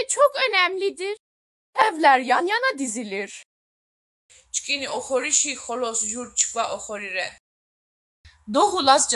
çok önemlidir. Evler yan yana dizilir. Çkini oxori şi xolos jur çkva oxorire. Dohulas